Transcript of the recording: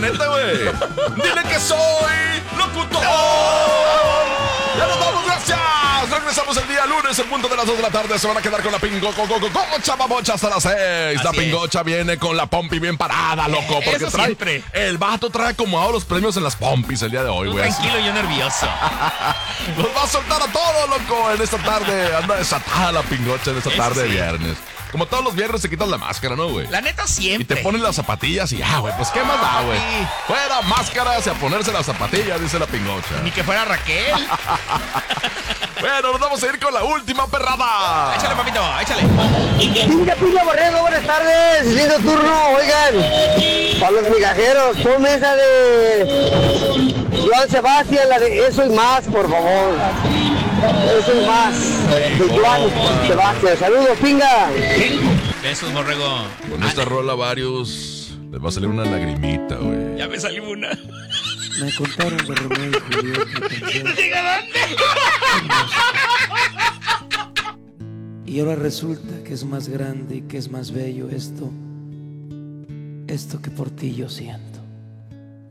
neta, güey. Dile que soy locutor. Ya nos vamos, gracias. Regresamos el día lunes en punto de las 2 de la tarde. Se van a quedar con la pingocha babocha hasta las 6. La pingocha viene con la pompi bien parada, loco. Porque trae siempre. El vato trae acomodado los premios en las pompis el día de hoy, güey. Tranquilo, yo nervioso. Los va a soltar a todos, loco. En esta tarde anda desatada la pingocha en esta tarde de viernes. Como todos los viernes se quitan la máscara, ¿no, güey? La neta siempre. Y te ponen las zapatillas y ya, güey. Pues qué más da, güey. Fuera máscaras y a ponerse las zapatillas, dice la pingocha. Ni que fuera Raquel. Bueno, nos vamos a ir con la última perrada. Échale, papito, échale. Pinga Borrego, buenas tardes. Lindo turno, oigan. Para los migajeros, ponme esa de Joan Sebastián, la de Eso y Más, por favor. Eso y Más, de Joan Sebastián. Saludos, pinga. Besos, Borrego. Con esta rola varios les va a salir una lagrimita, güey. Ya me salió una. Me contaron de Romeo y Julieta. Y ahora resulta que es más grande y que es más bello esto que por ti yo siento.